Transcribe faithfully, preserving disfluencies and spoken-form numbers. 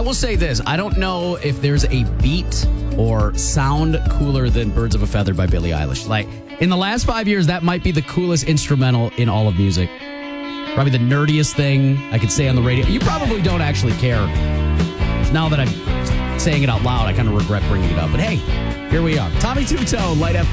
will say this. I don't know if there's a beat or sound cooler than Birds of a Feather by Billie Eilish. Like, in the last five years, that might be the coolest instrumental in all of music. Probably the nerdiest thing I could say on the radio. You probably don't actually care. Now that I'm saying it out loud, I kind of regret bringing it up. But hey, here we are. Tommy Two Tone, Light F M.